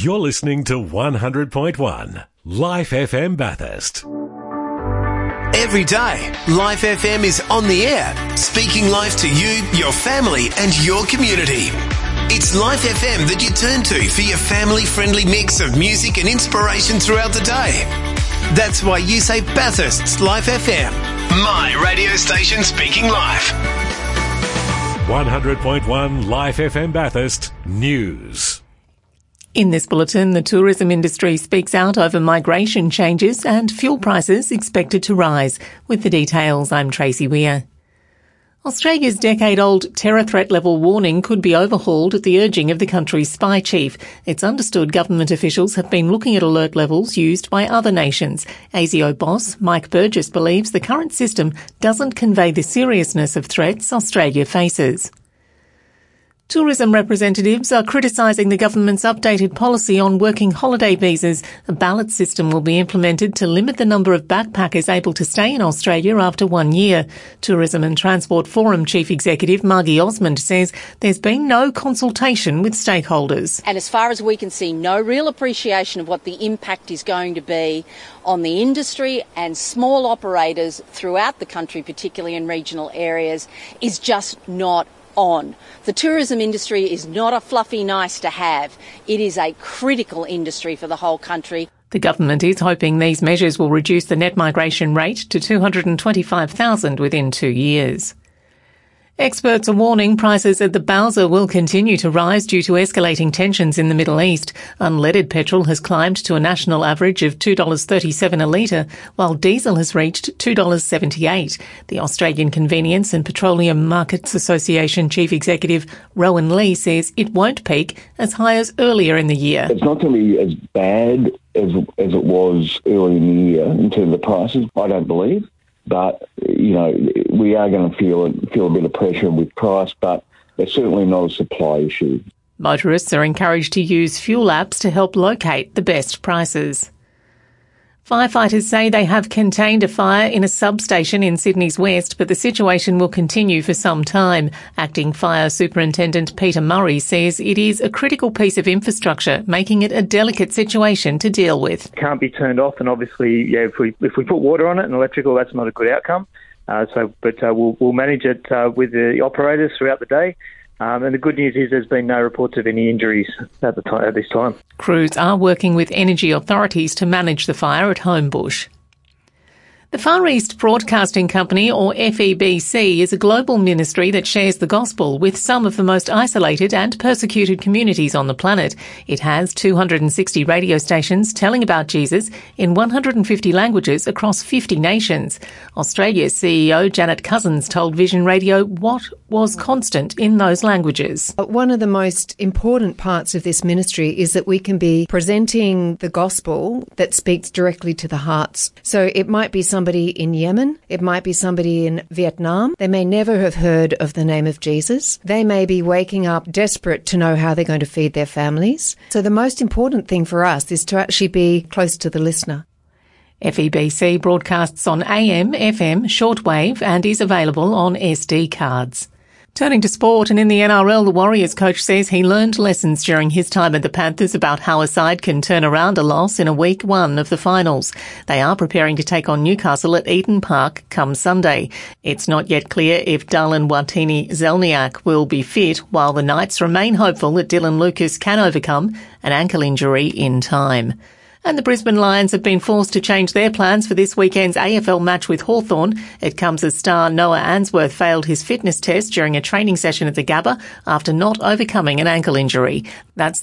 You're listening to 100.1 Life FM Bathurst. Every day, Life FM is on the air, speaking life to you, your family and your community. It's Life FM that you turn to for your family-friendly mix of music and inspiration throughout the day. That's why you say Bathurst's Life FM, my radio station speaking life. 100.1 Life FM Bathurst News. In this bulletin, the tourism industry speaks out over migration changes and fuel prices expected to rise. With the details, I'm Tracy Weir. Australia's decade-old terror threat level warning could be overhauled at the urging of the country's spy chief. It's understood government officials have been looking at alert levels used by other nations. ASIO boss Mike Burgess believes the current system doesn't convey the seriousness of threats Australia faces. Tourism representatives are criticising the government's updated policy on working holiday visas. A ballot system will be implemented to limit the number of backpackers able to stay in Australia after 1 year. Tourism and Transport Forum Chief Executive Margie Osmond says there's been no consultation with stakeholders. And as far as we can see, no real appreciation of what the impact is going to be on the industry and small operators throughout the country, particularly in regional areas, is just not on. The tourism industry is not a fluffy nice to have. It is a critical industry for the whole country. The government is hoping these measures will reduce the net migration rate to 225,000 within 2 years. Experts are warning prices at the Bowser will continue to rise due to escalating tensions in the Middle East. Unleaded petrol has climbed to a national average of $2.37 a litre, while diesel has reached $2.78. The Australian Convenience and Petroleum Markets Association Chief Executive Rowan Lee says it won't peak as high as earlier in the year. It's not going to be as bad as it was early in the year in terms of prices, I don't believe. But, you know, we are going to feel a bit of pressure with price, but it's certainly not a supply issue. Motorists are encouraged to use fuel apps to help locate the best prices. Firefighters say they have contained a fire in a substation in Sydney's west, but the situation will continue for some time. Acting Fire Superintendent Peter Murray says it is a critical piece of infrastructure, making it a delicate situation to deal with. Can't be turned off, and obviously, if we put water on it and electrical, that's not a good outcome. We'll manage it with the operators throughout the day. And the good news is there's been no reports of any injuries at this time. Crews are working with energy authorities to manage the fire at Homebush. The Far East Broadcasting Company, or FEBC, is a global ministry that shares the gospel with some of the most isolated and persecuted communities on the planet. It has 260 radio stations telling about Jesus in 150 languages across 50 nations. Australia's CEO Janet Cousins told Vision Radio what was constant in those languages. One of the most important parts of this ministry is that we can be presenting the gospel that speaks directly to the hearts. So it might be somebody in Yemen, it might be somebody in Vietnam. They may never have heard of the name of Jesus. They may be waking up desperate to know how they're going to feed their families. So the most important thing for us is to actually be close to the listener. FEBC broadcasts on AM, FM, shortwave and is available on SD cards. Turning to sport, and in the NRL, the Warriors coach says he learned lessons during his time at the Panthers about how a side can turn around a loss in a week 1 of the finals. They are preparing to take on Newcastle at Eden Park come Sunday. It's not yet clear if Darlin Watini-Zelniak will be fit, while the Knights remain hopeful that Dylan Lucas can overcome an ankle injury in time. And the Brisbane Lions have been forced to change their plans for this weekend's AFL match with Hawthorn. It comes as star Noah Answorth failed his fitness test during a training session at the Gabba after not overcoming an ankle injury. That's